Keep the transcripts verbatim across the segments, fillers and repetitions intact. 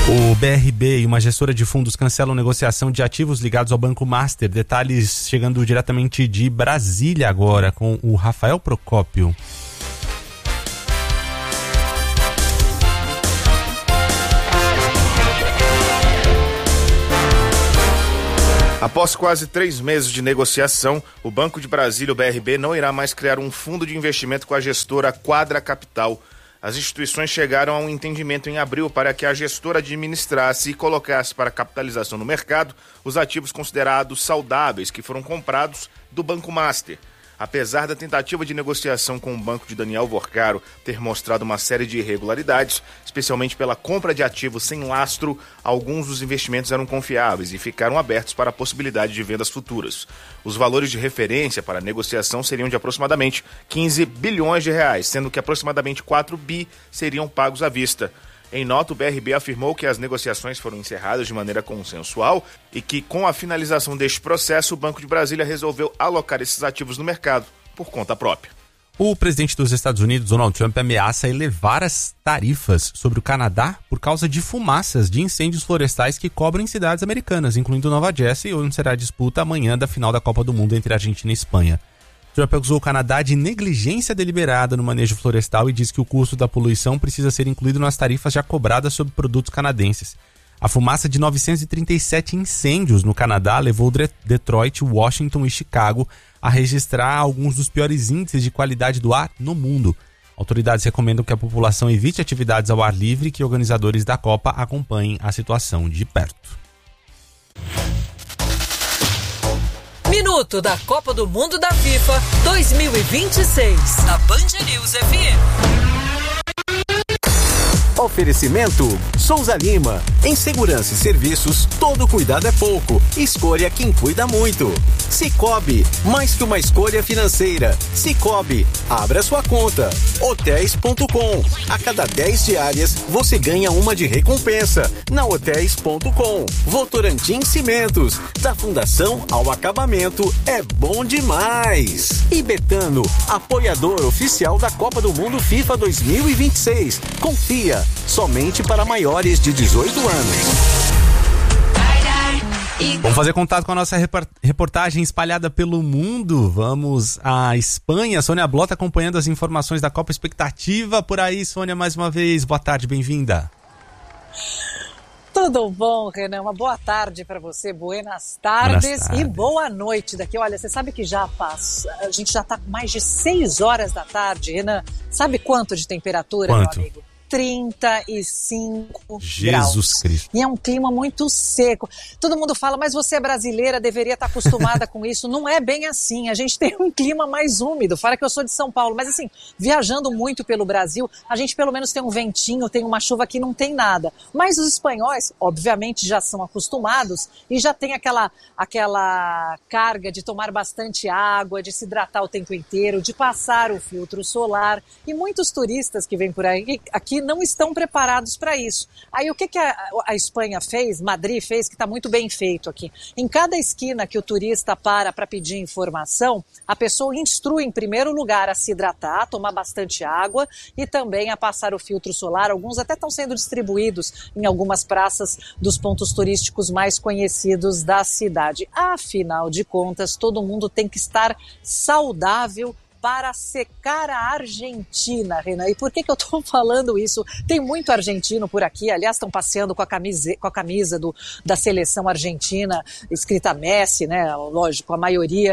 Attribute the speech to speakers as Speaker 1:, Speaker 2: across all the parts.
Speaker 1: O B R B e uma gestora de fundos cancelam negociação de ativos ligados ao Banco Master. Detalhes chegando diretamente de Brasília agora com o Rafael Procópio.
Speaker 2: Após quase três meses de negociação, o Banco de Brasília, o B R B, não irá mais criar um fundo de investimento com a gestora Quadra Capital. As instituições chegaram a um entendimento em abril para que a gestora administrasse e colocasse para capitalização no mercado os ativos considerados saudáveis que foram comprados do Banco Master. Apesar da tentativa de negociação com o banco de Daniel Vorcaro ter mostrado uma série de irregularidades, especialmente pela compra de ativos sem lastro, alguns dos investimentos eram confiáveis e ficaram abertos para a possibilidade de vendas futuras. Os valores de referência para a negociação seriam de aproximadamente quinze bilhões de reais, sendo que aproximadamente quatro bi seriam pagos à vista. Em nota, o B R B afirmou que as negociações foram encerradas de maneira consensual e que, com a finalização deste processo, o Banco de Brasília resolveu alocar esses ativos no mercado por conta própria.
Speaker 1: O presidente dos Estados Unidos, Donald Trump, ameaça elevar as tarifas sobre o Canadá por causa de fumaças de incêndios florestais que cobrem cidades americanas, incluindo Nova Jersey, onde será a disputa amanhã da final da Copa do Mundo entre Argentina e Espanha. Trump acusou o Canadá de negligência deliberada no manejo florestal e diz que o custo da poluição precisa ser incluído nas tarifas já cobradas sobre produtos canadenses. A fumaça de novecentos e trinta e sete incêndios no Canadá levou Detroit, Washington e Chicago a registrar alguns dos piores índices de qualidade do ar no mundo. Autoridades recomendam que a população evite atividades ao ar livre e que organizadores da Copa acompanhem a situação de perto.
Speaker 3: Minuto da Copa do Mundo da FIFA dois mil e vinte e seis, na Band News F M.
Speaker 4: Oferecimento Souza Lima. Em segurança e serviços, todo cuidado é pouco. Escolha quem cuida muito. Cicobi, mais que uma escolha financeira. Cicobi, abra sua conta. Hotéis ponto com. A cada dez diárias, você ganha uma de recompensa. Na Hotéis ponto com. Votorantim Cimentos. Da fundação ao acabamento, é bom demais. E Betano, apoiador oficial da Copa do Mundo FIFA dois mil e vinte e seis. Confia. Somente para maiores de dezoito anos.
Speaker 1: Vamos fazer contato com a nossa reportagem espalhada pelo mundo. Vamos à Espanha. Sônia Blota acompanhando as informações da Copa. Expectativa por aí, Sônia, mais uma vez. Boa tarde, bem-vinda.
Speaker 5: Tudo bom, Renan? Uma boa tarde para você, buenas tardes, buenas tardes e boa noite daqui. Olha, você sabe que já passa, a gente já está com mais de seis horas da tarde, Renan. Sabe quanto de temperatura,
Speaker 1: quanto?
Speaker 5: Meu amigo? trinta e cinco
Speaker 1: Jesus
Speaker 5: graus.
Speaker 1: Cristo.
Speaker 5: E é um clima muito seco. Todo mundo fala, mas você é brasileira, deveria estar acostumada com isso. Não é bem assim. A gente tem um clima mais úmido. Fora que eu sou de São Paulo. Mas assim, viajando muito pelo Brasil, a gente pelo menos tem um ventinho, tem uma chuva que não tem nada. Mas os espanhóis, obviamente, já são acostumados e já tem aquela, aquela carga de tomar bastante água, de se hidratar o tempo inteiro, de passar o filtro solar. E muitos turistas que vêm por aí, aqui não estão preparados para isso. Aí o que, que a, a Espanha fez, Madrid fez, que está muito bem feito aqui? Em cada esquina que o turista para para pedir informação, a pessoa instrui em primeiro lugar a se hidratar, tomar bastante água e também a passar o filtro solar. Alguns até estão sendo distribuídos em algumas praças dos pontos turísticos mais conhecidos da cidade. Afinal de contas, todo mundo tem que estar saudável para secar a Argentina, Renan. E por que que eu estou falando isso? Tem muito argentino por aqui, aliás, estão passeando com a camisa, com a camisa do, da seleção argentina, escrita Messi, né? Lógico, a maioria,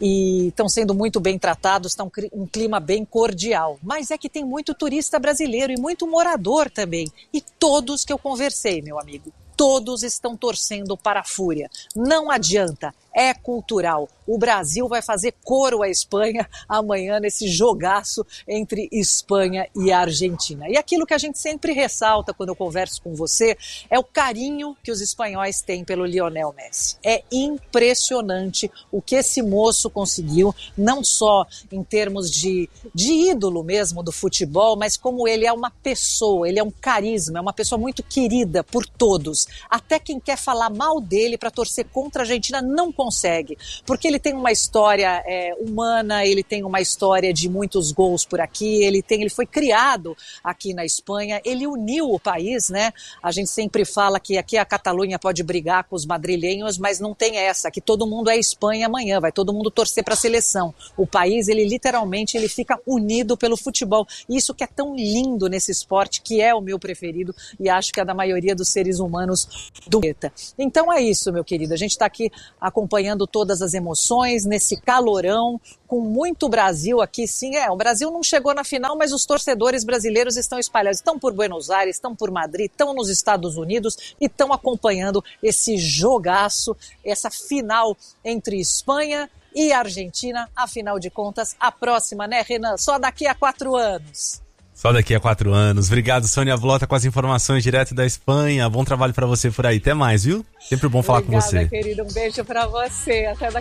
Speaker 5: e estão sendo muito bem tratados, está um, um clima bem cordial. Mas é que tem muito turista brasileiro e muito morador também. E todos que eu conversei, meu amigo, todos estão torcendo para a fúria. Não adianta, é cultural. O Brasil vai fazer coro à Espanha amanhã nesse jogaço entre Espanha e Argentina. E aquilo que a gente sempre ressalta quando eu converso com você é o carinho que os espanhóis têm pelo Lionel Messi. É impressionante o que esse moço conseguiu, não só em termos de, de ídolo mesmo do futebol, mas como ele é uma pessoa, ele é um carisma, é uma pessoa muito querida por todos. Até quem quer falar mal dele para torcer contra a Argentina não consegue. consegue, porque ele tem uma história é, humana, ele tem uma história de muitos gols por aqui, ele tem, ele foi criado aqui na Espanha, ele uniu o país, né? A gente sempre fala que aqui a Catalunha pode brigar com os madrilenhos, mas não tem essa, que todo mundo é Espanha amanhã, vai todo mundo torcer para a seleção. O país, ele literalmente, ele fica unido pelo futebol. Isso que é tão lindo nesse esporte, que é o meu preferido e acho que é da maioria dos seres humanos do planeta. Então é isso, meu querido. A gente está aqui acompanhando todas as emoções, nesse calorão, com muito Brasil aqui. Sim, é, o Brasil não chegou na final, mas os torcedores brasileiros estão espalhados. Estão por Buenos Aires, estão por Madrid, estão nos Estados Unidos e estão acompanhando esse jogaço, essa final entre Espanha e Argentina. Afinal de contas, a próxima, né, Renan? Só daqui a quatro anos.
Speaker 1: Só daqui a quatro anos. Obrigado, Sônia Vlota, com as informações direto da Espanha. Bom trabalho pra você por aí. Até mais, viu? Sempre bom falar
Speaker 5: Obrigada,
Speaker 1: com você.
Speaker 5: Querido. Um beijo pra você. Até daqui.